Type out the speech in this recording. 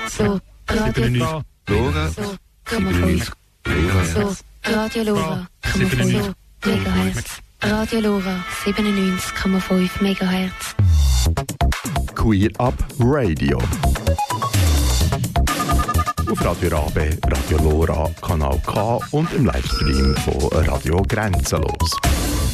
So, Radio Lora. So, 95. So, Radio Lora. 95 Megahertz. Radio Lora 97,5 Megahertz. Queer Up Radio. Auf Radio Rabe, Radio Lora, Kanal K und im Livestream von Radio Grenzenlos.